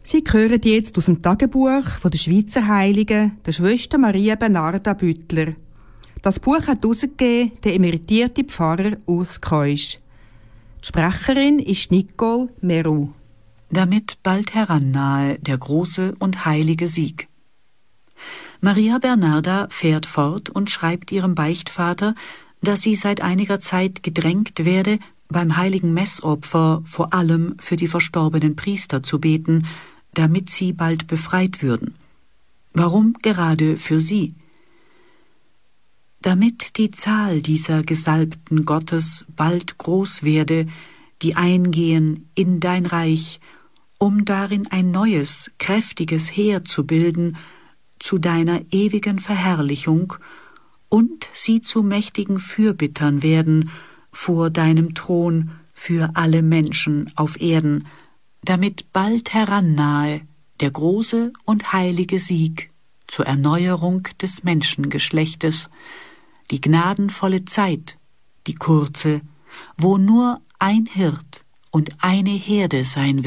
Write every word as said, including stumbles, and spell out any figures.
Sie hören jetzt aus dem Tagebuch von der Schweizer Heiligen, der Schwester Maria Bernarda Büttler. Das Buch hat herausgegeben der emeritierte Pfarrer Urs Keusch. Die Sprecherin ist Nicole Meru. Damit bald herannahe der große und heilige Sieg. Maria Bernarda fährt fort und schreibt ihrem Beichtvater, dass sie seit einiger Zeit gedrängt werde, beim heiligen Messopfer vor allem für die verstorbenen Priester zu beten, damit sie bald befreit würden. Warum gerade für sie? Damit die Zahl dieser Gesalbten Gottes bald groß werde, die eingehen in dein Reich, um darin ein neues, kräftiges Heer zu bilden, zu deiner ewigen Verherrlichung, und sie zu mächtigen Fürbittern werden vor deinem Thron für alle Menschen auf Erden, damit bald herannahe der große und heilige Sieg zur Erneuerung des Menschengeschlechtes, die gnadenvolle Zeit, die kurze, wo nur ein Hirt und eine Herde sein wird.